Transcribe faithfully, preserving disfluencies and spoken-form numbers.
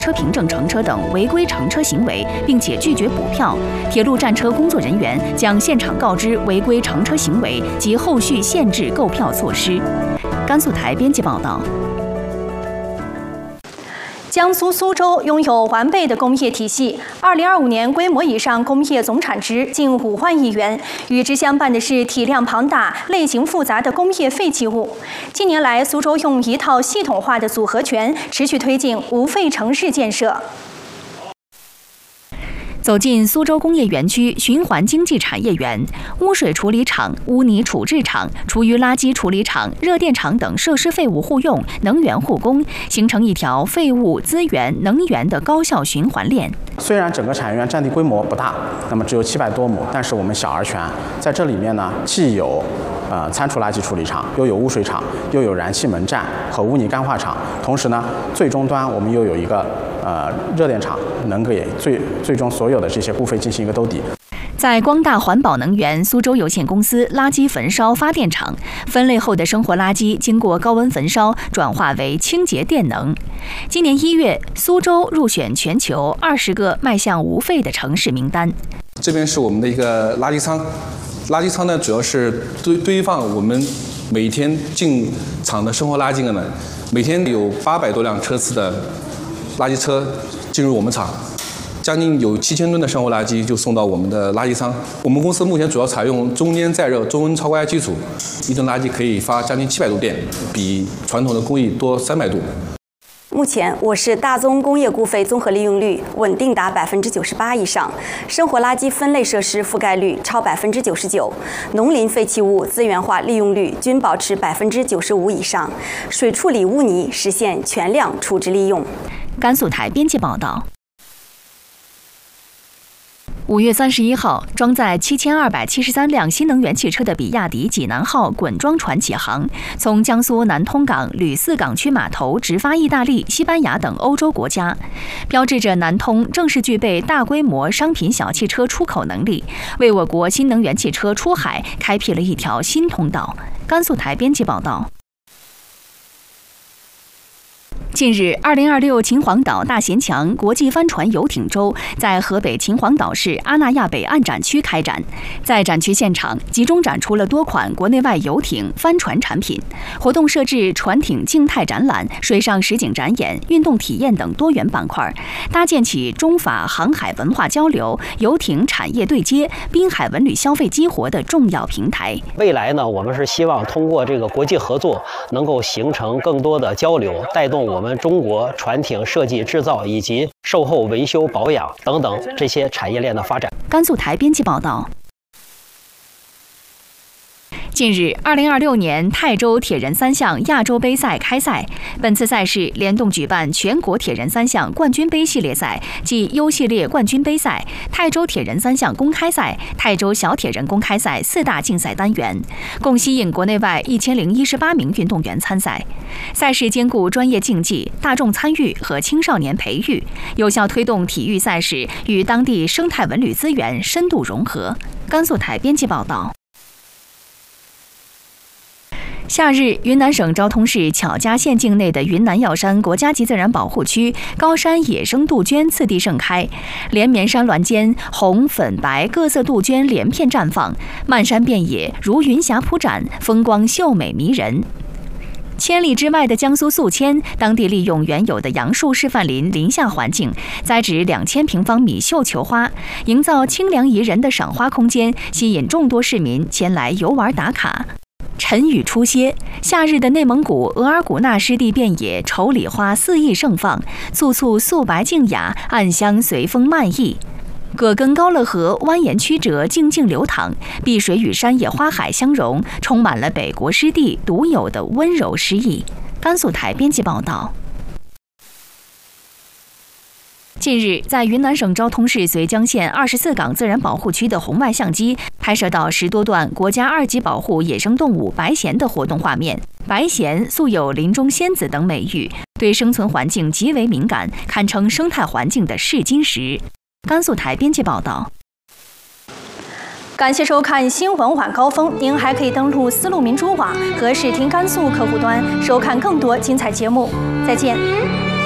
车凭证乘车等违规乘车行为，并且拒绝补票，铁路站车工作人员将现场告知违规乘车行为及后续限制购票措施。甘肃台编辑报道。 江苏苏州拥有完备的工业体系，二零二五年规模以上工业总产值近五万亿元。与之相伴的是体量庞大、类型复杂的工业废弃物。近年来，苏州用一套系统化的组合拳，持续推进无废城市建设。 走进苏州工业园区循环经济产业园，污水处理厂、污泥处置厂、厨余垃圾处理厂、热电厂等设施废物互用、能源互供，形成一条废物、资源、能源的高效循环链。 虽然整个产业园占地规模不大，那么只有七百多亩，但是我们小而全，在这里面呢，既有呃餐厨垃圾处理厂，又有污水厂，又有燃气门站和污泥干化厂，同时呢，最终端我们又有一个呃热电厂，能给最最终所有的这些固废进行一个兜底。 在光大环保能源苏州有限公司垃圾焚烧发电厂，分类后的生活垃圾经过高温焚烧，转化为清洁电能。今年一月，苏州入选全球二十个迈向无废的城市名单。 这边是我们的一个垃圾仓，垃圾仓呢主要是堆堆放我们每天进厂的生活垃圾的呢，每天有八百多辆车次的垃圾车进入我们厂。将近有七千吨的生活垃圾就送到我们的垃圾仓。我们公司目前主要采用中间再热、中温超高压基础，一吨垃圾可以发将近七百度电，比传统的工艺多三百度。 目前，我市大宗工业固废综合利用率稳定达百分之九十八以上，生活垃圾分类设施覆盖率超百分之九十九，农林废弃物资源化利用率均保持百分之九十五以上，水处理污泥实现全量处置利用。 甘肃台编辑报道。五月三十一号，装载七千二百七十三辆新能源汽车的比亚迪济南号滚装船启航，从江苏南通港吕四港区码头直发意大利、西班牙等欧洲国家，标志着南通正式具备大规模商品小汽车出口能力，为我国新能源汽车出海开辟了一条新通道。甘肃台编辑报道。近日，二零二六秦皇岛大贤强国际帆船游艇周在河北秦皇岛市阿那亚北岸展区开展。在展区现场，集中展出了多款国内外游艇、帆船产品。活动设置船艇静态展览、水上实景展演、运动体验等多元板块，搭建起中法航海文化交流、游艇产业对接、滨海文旅消费激活的重要平台。 未来呢，我们是希望通过这个国际合作，能够形成更多的交流，带动我们中国船艇设计制造以及售后维修保养等等这些产业链的发展。 甘肃台编辑报道。近日，二零二六年泰州铁人三项亚洲杯赛开赛。本次赛事联动举办全国铁人三项冠军杯系列赛暨 U 系列冠军杯赛、泰州铁人三项公开赛、泰州小铁人公开赛四大竞赛单元，共吸引国内外一千零一十八名运动员参赛。赛事兼顾专业竞技、大众参与和青少年培育，有效推动体育赛事与当地生态文旅资源深度融合。甘肃台编辑报道。夏日，云南省昭通市巧家县境内的云南药山国家级自然保护区高山野生杜鹃次第盛开，连绵山峦间红、粉、白各色杜鹃连片绽放，漫山遍野如云霞铺展，风光秀美迷人。千里之外的江苏宿迁，当地利用原有的杨树示范林林下环境，栽植两千平方米绣球花，营造清凉宜人的赏花空间，吸引众多市民前来游玩打卡。晨雨初歇，夏日的内蒙古额尔古纳湿地遍野丑李花肆意盛放，簇簇素白静雅，暗香随风漫溢。葛根高乐河蜿蜒曲折，静静流淌，碧水与山野花海相融，充满了北国湿地独有的温柔诗意。甘肃台编辑报道。近日，在云南省昭通市绥江县二十四岗自然保护区的红外相机拍摄到十多段国家二级保护野生动物白鹇的活动画面。白鹇素有林中仙子等美誉，对生存环境极为敏感，堪称生态环境的试金石。甘肃台编辑报道。 感谢收看新闻晚高峰，您还可以登录丝路民主网和视听甘肃客户端收看更多精彩节目。再见。